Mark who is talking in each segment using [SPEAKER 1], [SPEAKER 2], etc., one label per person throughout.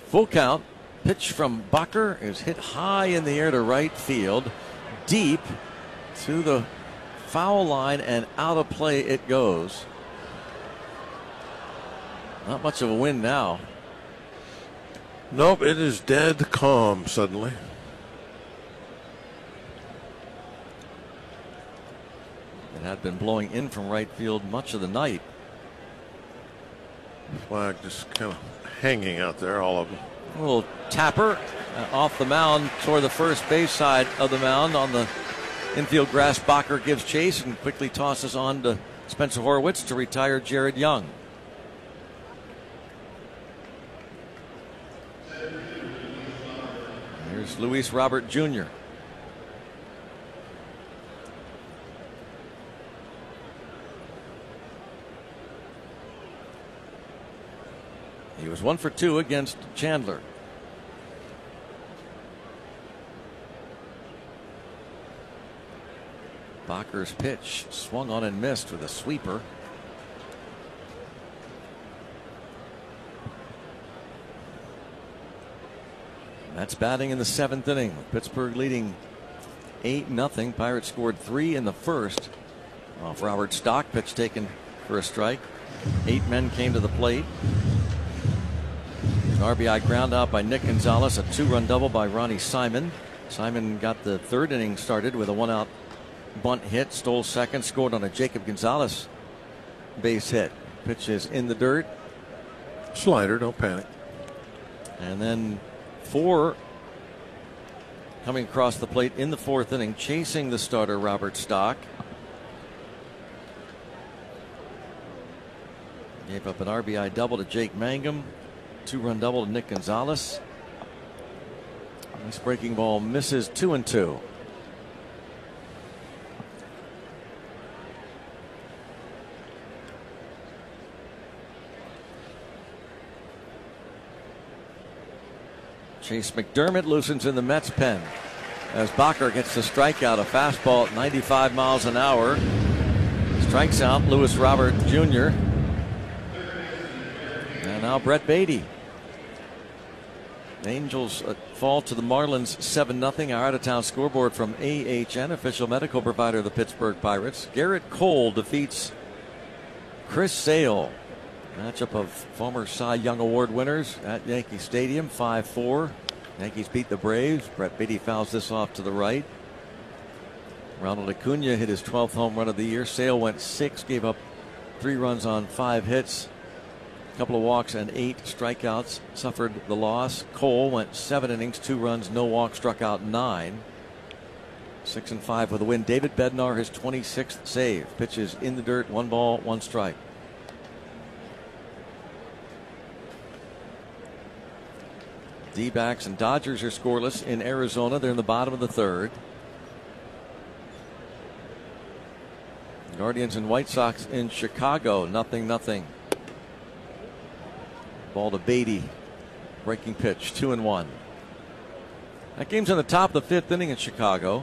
[SPEAKER 1] Full count. Pitch from Bakker is hit high in the air to right field. Deep to the foul line and out of play it goes. Not much of a wind now.
[SPEAKER 2] Nope, it is dead calm suddenly.
[SPEAKER 1] It had been blowing in from right field much of the night.
[SPEAKER 2] Flag just kind of hanging out there, all of them.
[SPEAKER 1] A little tapper off the mound toward the first base side of the mound on the infield grass. Bakker gives chase and quickly tosses on to Spencer Horwitz to retire Jared Young. Here's Luis Robert Jr. He was 1 for 2 against Chandler. Bakker's pitch swung on and missed with a sweeper. That's batting in the 7th inning. Pittsburgh leading 8-0. Pirates scored 3 in the first. Off Robert Stock, pitch taken for a strike. 8 men came to the plate. An RBI ground out by Nick Gonzalez, a 2-run double by Ronnie Simon. Simon got the 3rd inning started with a 1-out bunt hit, stole second, scored on a Jacob Gonzalez base hit. Pitch is in the dirt.
[SPEAKER 2] Slider, don't panic.
[SPEAKER 1] And then 4 coming across the plate in the 4th inning, chasing the starter Robert Stock. Gave up an RBI double to Jake Mangum. 2-run double to Nick Gonzalez. This breaking ball misses 2-2. Chase McDermott loosens in the Mets pen as Bakker gets the strikeout, a fastball at 95 miles an hour. Strikes out Luis Robert Jr. And now Brett Beatty. The Angels fall to the Marlins 7-0. Our out-of-town scoreboard from AHN, official medical provider of the Pittsburgh Pirates. Garrett Cole defeats Chris Sale. Matchup of former Cy Young Award winners at Yankee Stadium, 5-4. Yankees beat the Braves. Brett Beatty fouls this off to the right. Ronald Acuna hit his 12th home run of the year. Sale went 6, gave up 3 runs on 5 hits. Couple of walks and 8 strikeouts, suffered the loss. Cole went 7 innings, 2 runs, no walks, struck out 9. 6-5 with a win. David Bednar, his 26th save. Pitches in the dirt, 1 ball, 1 strike. D-backs and Dodgers are scoreless in Arizona. They're in the bottom of the 3rd. Guardians and White Sox in Chicago, 0-0. Ball to Beatty. Breaking pitch, 2-1. That game's in the top of the 5th inning in Chicago.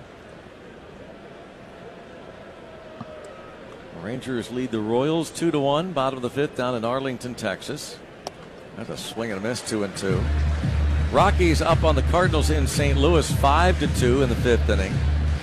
[SPEAKER 1] Rangers lead the Royals 2-1. Bottom of the 5th down in Arlington, Texas. That's a swing and a miss, 2-2. Rockies up on the Cardinals in St. Louis, 5-2 in the 5th inning.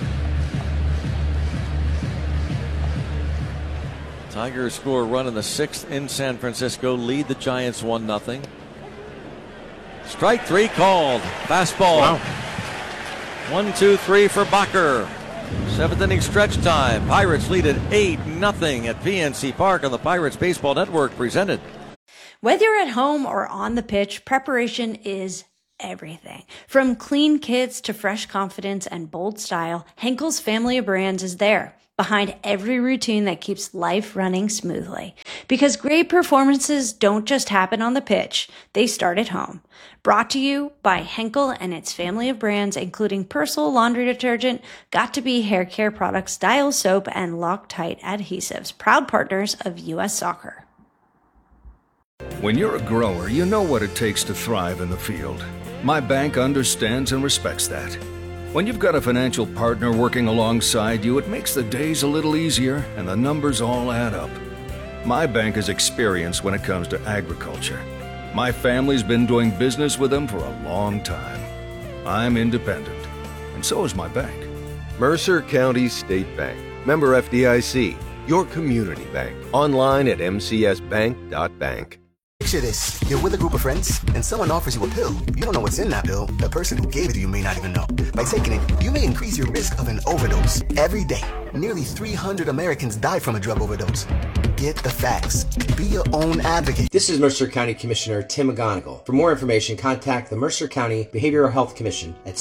[SPEAKER 1] Tigers score a run in the 6th in San Francisco, lead the Giants 1-0. Strike 3 called. Fastball.
[SPEAKER 2] Wow.
[SPEAKER 1] 1-2-3 for Bakker. 7th inning stretch time. Pirates lead at 8-0 at PNC Park on the Pirates Baseball Network presented.
[SPEAKER 3] Whether you're at home or on the pitch, preparation is everything. From clean kits to fresh confidence and bold style, Henkel's family of brands is there, behind every routine that keeps life running smoothly. Because great performances don't just happen on the pitch, they start at home. Brought to you by Henkel and its family of brands, including Persil laundry detergent, Got2b hair care products, Dial soap, and Loctite adhesives, proud partners of U.S. Soccer.
[SPEAKER 4] When you're a grower, you know what it takes to thrive in the field. My bank understands and respects that. When you've got a financial partner working alongside you, it makes the days a little easier and the numbers all add up. My bank has experience when it comes to agriculture. My family's been doing business with them for a long time. I'm independent, and so is my bank.
[SPEAKER 5] Mercer County State Bank. Member FDIC. Your community bank. Online at mcsbank.bank.
[SPEAKER 6] Picture this. You're with a group of friends, and someone offers you a pill. You don't know what's in that pill. The person who gave it to you may not even know. By taking it, you may increase your risk of an overdose. Every day, nearly 300 Americans die from a drug overdose. Get the facts. Be your own advocate.
[SPEAKER 7] This is Mercer County Commissioner Tim McGonigal. For more information, contact the Mercer County Behavioral Health Commission at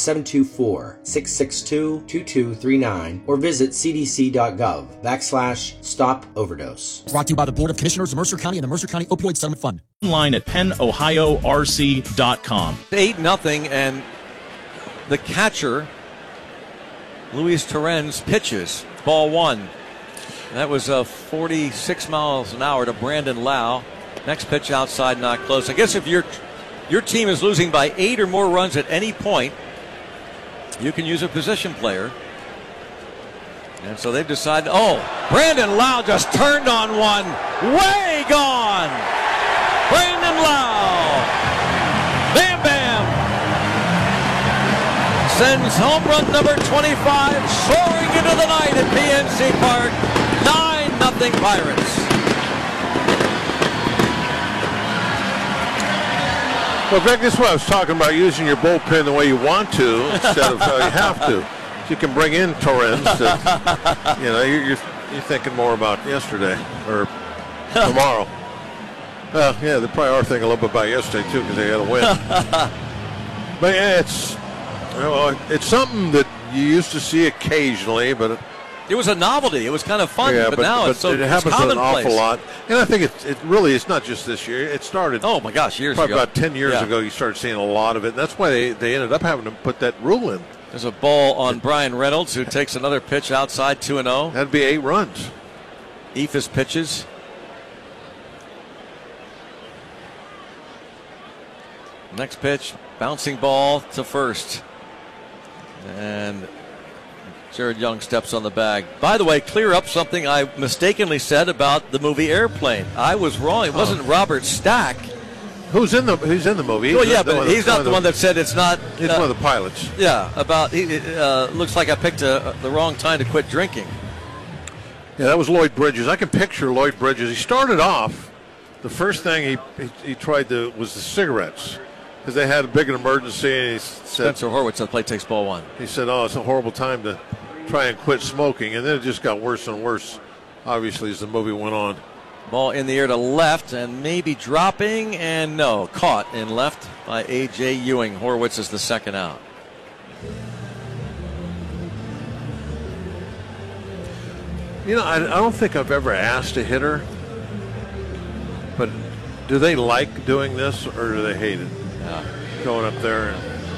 [SPEAKER 7] 724-662-2239 or visit cdc.gov/stop overdose.
[SPEAKER 8] Brought to you by the Board of Commissioners of Mercer County and the Mercer County Opioid Settlement Fund.
[SPEAKER 9] Online at pennohiorc.com.
[SPEAKER 1] 8-0, and the catcher, Luis Torrens, pitches. Ball one. That was 46 miles an hour to Brandon Lau. Next pitch outside, not close. I guess if your team is losing by 8 or more runs at any point, you can use a position player. And so they've decided, Brandon Lau just turned on one. Way gone! Brandon Lau! Bam, bam! Sends home run number 25 soaring into the night at PNC Park. 9-0 Pirates.
[SPEAKER 2] Well, Greg, this is what I was talking about, using your bullpen the way you want to instead of how you have to. So you can bring in Torrens. You're thinking more about yesterday or tomorrow. Yeah, they probably are thinking a little bit about yesterday, too, because they had a win. But yeah, it's something that you used to see occasionally, but
[SPEAKER 1] it was a novelty. It was kind of fun,
[SPEAKER 2] yeah,
[SPEAKER 1] but now it
[SPEAKER 2] happens an awful lot. And I think it's not just this year. It started.
[SPEAKER 1] Oh my gosh, years
[SPEAKER 2] probably
[SPEAKER 1] ago.
[SPEAKER 2] About 10 years ago, you started seeing a lot of it. And that's why they ended up having to put that rule in.
[SPEAKER 1] There's a ball on Brian Reynolds, who takes another pitch outside, 2-0.
[SPEAKER 2] That'd be 8 runs.
[SPEAKER 1] Ephus pitches. Next pitch, bouncing ball to first. And Jared Young steps on the bag. By the way, clear up something I mistakenly said about the movie Airplane. I was wrong. It wasn't Robert Stack.
[SPEAKER 2] Who's in the movie?
[SPEAKER 1] Well, yeah, but he's not the one that said it's not.
[SPEAKER 2] He's one of the pilots.
[SPEAKER 1] Yeah, looks like I picked the wrong time to quit drinking.
[SPEAKER 2] Yeah, that was Lloyd Bridges. I can picture Lloyd Bridges. He started off, the first thing he tried was the cigarettes. Because they had a big emergency, and he said,
[SPEAKER 1] Spencer Horwitz at the plate takes ball one.
[SPEAKER 2] He said, it's a horrible time to try and quit smoking. And then it just got worse and worse, obviously, as the movie went on.
[SPEAKER 1] Ball in the air to left and maybe dropping, and no, caught in left by A.J. Ewing. Horwitz is the second out.
[SPEAKER 2] I don't think I've ever asked a hitter, but do they like doing this or do they hate it? Going up there.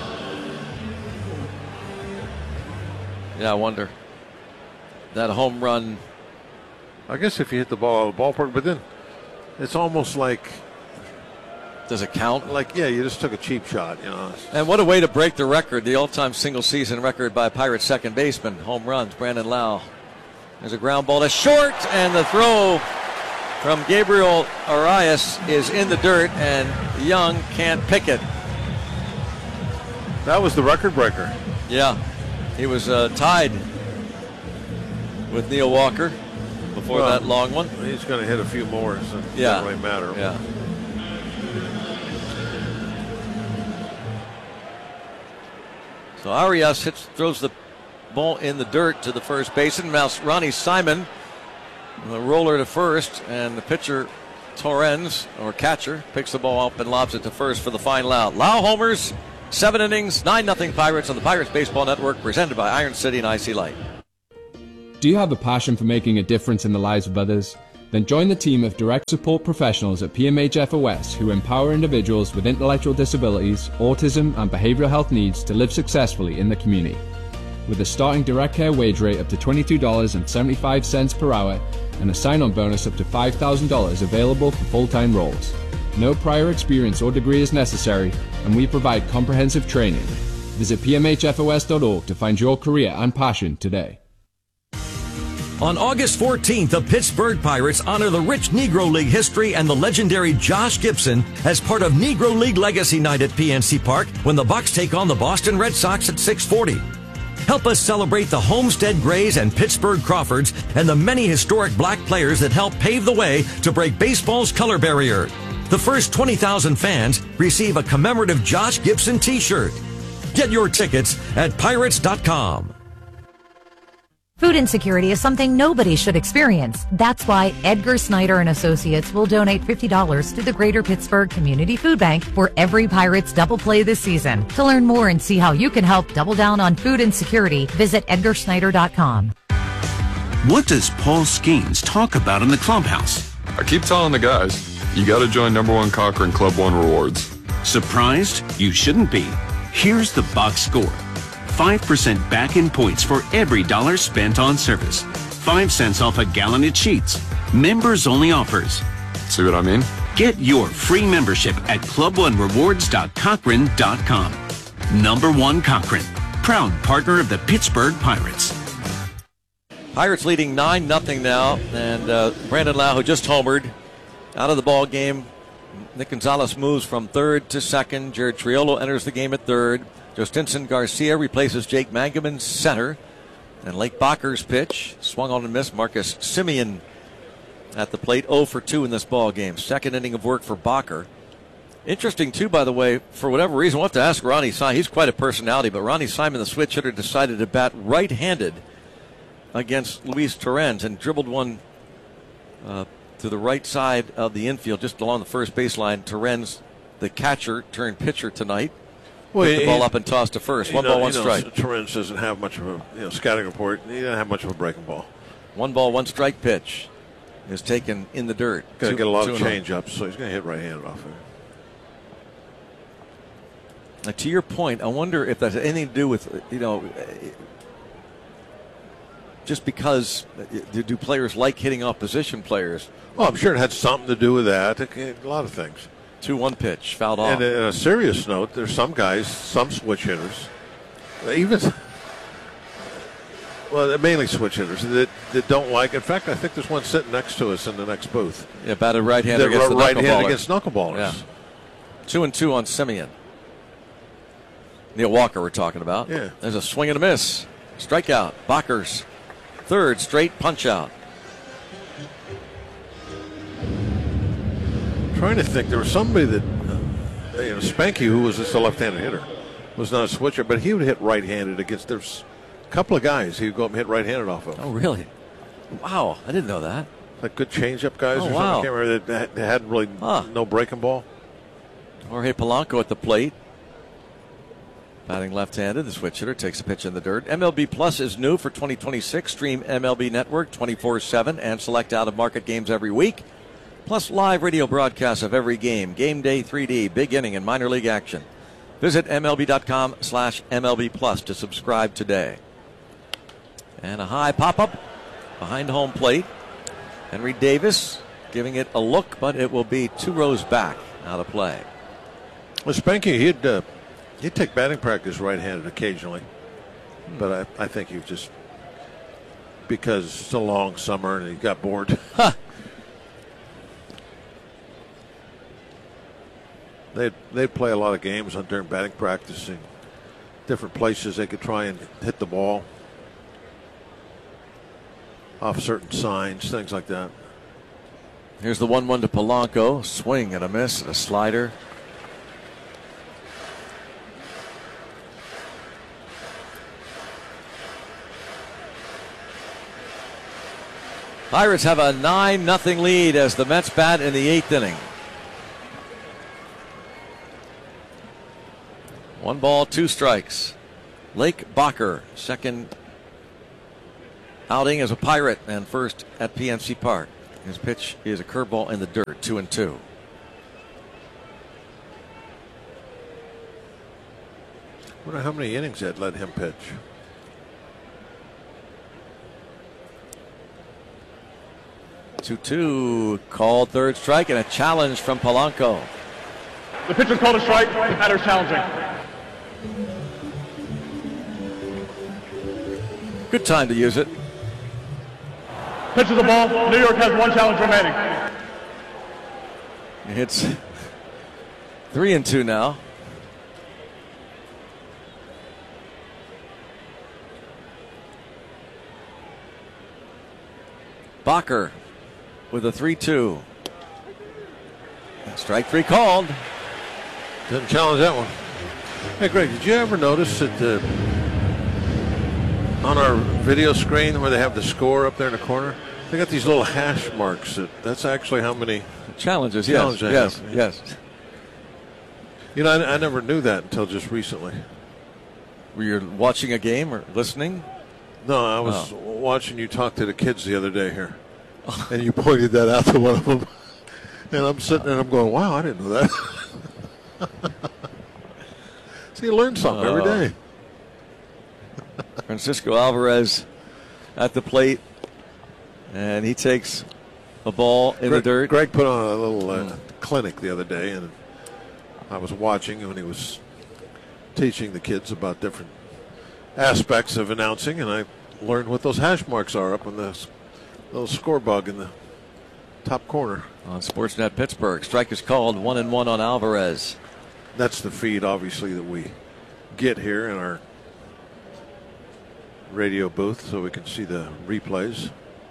[SPEAKER 1] Yeah, I wonder. That home run.
[SPEAKER 2] I guess if you hit the ball out of the ballpark, but then it's almost like.
[SPEAKER 1] Does it count?
[SPEAKER 2] Like, yeah, you just took a cheap shot,
[SPEAKER 1] And what a way to break the record, the all-time single-season record by Pirates second baseman. Home runs, Brandon Lau. There's a ground ball to short, and the throw from Gabriel Arias is in the dirt, and Young can't pick it.
[SPEAKER 2] That was the record breaker.
[SPEAKER 1] Yeah, he was tied with Neil Walker before that long one.
[SPEAKER 2] He's going to hit a few more, so it doesn't really matter.
[SPEAKER 1] Yeah. So Arias throws the ball in the dirt to the first baseman. Now Ronnie Simon, the roller to first, and the pitcher Torrens, or catcher, picks the ball up and lobs it to first for the final out. Lau homers, 7 innings, 9-0 Pirates on the Pirates Baseball Network, presented by Iron City and IC Light.
[SPEAKER 10] Do you have a passion for making a difference in the lives of others? Then join the team of direct support professionals at PMH FOS who empower individuals with intellectual disabilities, autism, and behavioral health needs to live successfully in the community. With a starting direct care wage rate up to $22.75 per hour and a sign-on bonus up to $5,000 available for full-time roles. No prior experience or degree is necessary, and we provide comprehensive training. Visit pmhfos.org to find your career and passion today.
[SPEAKER 1] On August 14th, the Pittsburgh Pirates honor the rich Negro League history and the legendary Josh Gibson as part of Negro League Legacy Night at PNC Park when the Bucks take on the Boston Red Sox at 6:40. Help us celebrate the Homestead Grays and Pittsburgh Crawfords and the many historic black players that helped pave the way to break baseball's color barrier. The first 20,000 fans receive a commemorative Josh Gibson t-shirt. Get your tickets at pirates.com.
[SPEAKER 9] Food insecurity is something nobody should experience. That's why Edgar Snyder and Associates will donate $50 to the Greater Pittsburgh Community Food Bank for every Pirates double play this season. To learn more and see how you can help double down on food insecurity, visit edgarsnyder.com.
[SPEAKER 11] What does Paul Skeens talk about in the clubhouse?
[SPEAKER 12] I keep telling the guys, you gotta join #1 Cochran Club One Rewards.
[SPEAKER 11] Surprised? You shouldn't be. Here's the box score. 5% back in points for every dollar spent on service. 5 cents off a gallon of sheets. Members only offers.
[SPEAKER 12] See what I mean?
[SPEAKER 11] Get your free membership at club1rewards.cochran.com. #1 Cochran, proud partner of the Pittsburgh Pirates.
[SPEAKER 1] Pirates leading 9-0 now, and Brandon Lau, who just homered, out of the ball game. Nick Gonzalez moves from third to second. Jared Triolo enters the game at third. Justinson Garcia replaces Jake Mangum, center. And Lake Bakker's pitch swung on and missed. Marcus Semien at the plate, 0 for 2 in this ball game. Second inning of work for Bakker. Interesting, too, by the way, for whatever reason, we'll have to ask Ronnie Simon. He's quite a personality, but Ronnie Simon, the switch hitter, decided to bat right-handed against Luis Torrens and dribbled one to the right side of the infield, just along the first baseline. Torrens, the catcher, turned pitcher tonight. Put the ball up and tossed to first. 1 ball, 1 strike.
[SPEAKER 2] Torrens doesn't have much of a scouting report. He doesn't have much of a breaking ball.
[SPEAKER 1] 1 ball, 1 strike pitch is taken in the dirt.
[SPEAKER 2] Going to get a lot of change-ups, so he's going to hit right-handed off there.
[SPEAKER 1] Now, to your point, I wonder if that has anything to do with, just because do players like hitting opposition players?
[SPEAKER 2] Well, I'm sure it had something to do with that. A lot of things.
[SPEAKER 1] 2-1 pitch, fouled off.
[SPEAKER 2] And on a serious note, there's some guys, some switch hitters, mainly switch hitters that don't like. In fact, I think there's one sitting next to us in the next booth.
[SPEAKER 1] Yeah, batted right-handed against the knuckleballer.
[SPEAKER 2] Against knuckleballers.
[SPEAKER 1] Yeah. 2-2 on Semien. Neil Walker we're talking about.
[SPEAKER 2] Yeah.
[SPEAKER 1] There's a swing and a miss. Strikeout. Bakker's third straight punch-out.
[SPEAKER 2] Trying to think, there was somebody that Spanky, who was just a left-handed hitter, was not a switcher, but he would hit right-handed against. There's a couple of guys he would go up and hit right-handed off of.
[SPEAKER 1] Oh, really? Wow, I didn't know that.
[SPEAKER 2] Like good change-up guys or something.
[SPEAKER 1] Wow.
[SPEAKER 2] I can't remember. That had really no breaking ball.
[SPEAKER 1] Jorge Polanco at the plate, batting left-handed. The switch hitter takes a pitch in the dirt. MLB Plus is new for 2026. Stream MLB Network 24/7 and select out-of-market games every week. Plus live radio broadcasts of every game, game day 3D, big inning, and minor league action. Visit MLB.com/MLB Plus to subscribe today. And a high pop-up behind home plate. Henry Davis giving it a look, but it will be 2 rows back out of play.
[SPEAKER 2] Well, Spanky, he'd take batting practice right-handed occasionally. But I think he just, because it's a long summer and he got bored. They'd play a lot of games during batting practice in different places they could try and hit the ball off certain signs, things like that.
[SPEAKER 1] Here's the 1-1 to Polanco. Swing and a miss and a slider. Pirates have a 9-0 lead as the Mets bat in the 8th inning. 1 ball, 2 strikes. Lake Bakker, second outing as a Pirate and first at PNC Park. His pitch is a curveball in the dirt, 2-2.
[SPEAKER 2] I wonder how many innings that let him pitch.
[SPEAKER 1] Two called third strike and a challenge from Polanco.
[SPEAKER 13] The pitcher called a strike. The batter's challenging.
[SPEAKER 1] Good time to use it.
[SPEAKER 13] Pitches the ball. New York has 1 challenge remaining.
[SPEAKER 1] It's 3-2 now. Bacher with a 3-2. Strike 3 called.
[SPEAKER 2] Didn't challenge that one. Hey, Greg, did you ever notice that on our video screen where they have the score up there in the corner, they got these little hash marks. That's actually how many
[SPEAKER 1] challenges.
[SPEAKER 2] Yes. You know, I never knew that until just recently.
[SPEAKER 1] Were you watching a game or listening?
[SPEAKER 2] No, I was watching you talk to the kids the other day here, and you pointed that out to one of them. And I'm sitting there and I'm going, wow, I didn't know that. So you learn something every day.
[SPEAKER 1] Francisco Alvarez at the plate, and he takes a ball in the dirt.
[SPEAKER 2] Greg put on a little clinic the other day, and I was watching when he was teaching the kids about different aspects of announcing, and I learned what those hash marks are up on the little score bug in the top corner.
[SPEAKER 1] On Sportsnet Pittsburgh, strike is called, 1-1 on Alvarez.
[SPEAKER 2] That's the feed, obviously, that we get here in our radio booth so we can see the replays.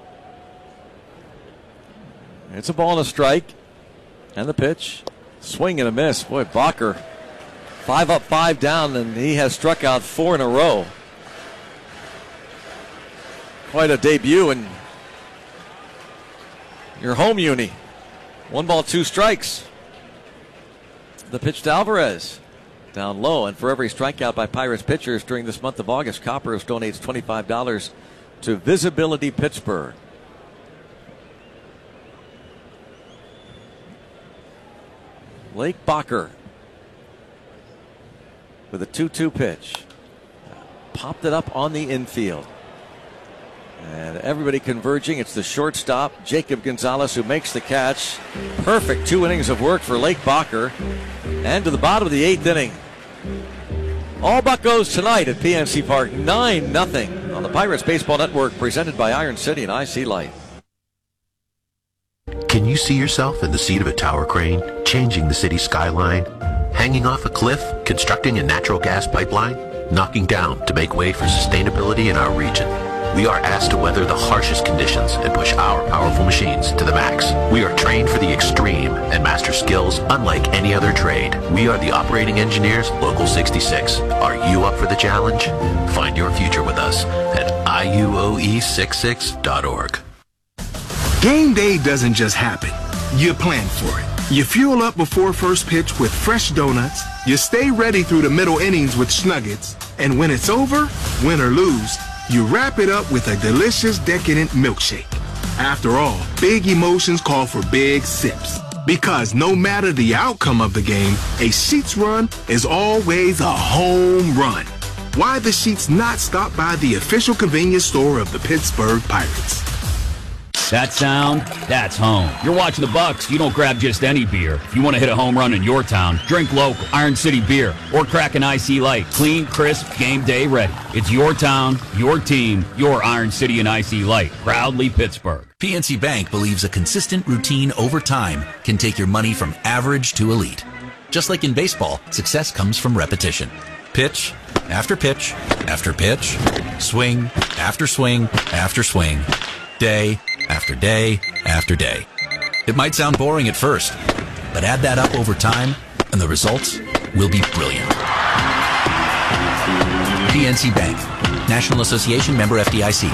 [SPEAKER 1] It's a ball and a strike. And the pitch. Swing and a miss. Boy, Bacher, 5 up, 5 down, and he has struck out 4 in a row. Quite a debut in your home uni. 1 ball, 2 strikes. The pitch to Alvarez. Down low, and for every strikeout by Pirates pitchers during this month of August, Coppers donates $25 to Visibility Pittsburgh. Blake Bacher with a 2-2 pitch. Popped it up on the infield. And everybody converging. It's the shortstop, Jacob Gonzalez, who makes the catch. Perfect 2 innings of work for Blake Bacher. And to the bottom of the 8th inning. All Buccos tonight at PNC Park, 9-0 on the Pirates Baseball Network, presented by Iron City and IC Light.
[SPEAKER 14] Can you see yourself in the seat of a tower crane, changing the city skyline? Hanging off a cliff, constructing a natural gas pipeline? Knocking down to make way for sustainability in our region? We are asked to weather the harshest conditions and push our powerful machines to the max. We are trained for the extreme and master skills unlike any other trade. We are the operating engineers, Local 66. Are you up for the challenge? Find your future with us at IUOE66.org.
[SPEAKER 15] Game day doesn't just happen. You plan for it. You fuel up before first pitch with fresh donuts. You stay ready through the middle innings with Snuggets. And when it's over, win or lose, you wrap it up with a delicious, decadent milkshake. After all, big emotions call for big sips. Because no matter the outcome of the game, a Sheetz run is always a home run. Why the Sheetz not stop by the official convenience store of the Pittsburgh Pirates?
[SPEAKER 16] That sound, that's home. You're watching the Bucks, you don't grab just any beer. If you want to hit a home run in your town, drink local, Iron City beer, or crack an IC Light. Clean, crisp, game day ready. It's your town, your team, your Iron City and IC Light. Proudly Pittsburgh.
[SPEAKER 17] PNC Bank believes a consistent routine over time can take your money from average to elite. Just like in baseball, success comes from repetition. Pitch after pitch after pitch. Swing after swing after swing. Day after day after day. It might sound boring at first, but add that up over time, and the results will be brilliant. PNC Bank, National Association member FDIC.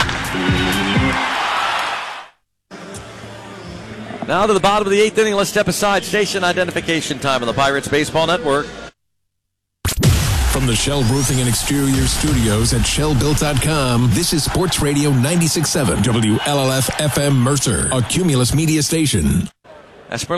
[SPEAKER 1] Now to the bottom of the 8th inning. Let's step aside. Station identification time on the Pirates Baseball Network.
[SPEAKER 18] From the Shell Roofing and Exterior Studios at shellbuilt.com, this is Sports Radio 96.7 WLLF FM Mercer, a Cumulus media station.